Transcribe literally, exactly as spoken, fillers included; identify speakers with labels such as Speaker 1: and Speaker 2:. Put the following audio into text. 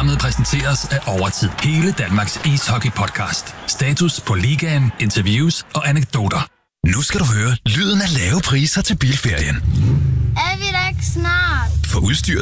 Speaker 1: Programmet præsenteres af Overtid. Hele Danmarks ishockey-podcast. Status på ligaen, interviews og anekdoter. Nu skal du høre lyden af lave priser til bilferien.
Speaker 2: Er vi da ikke snart?
Speaker 1: For udstyr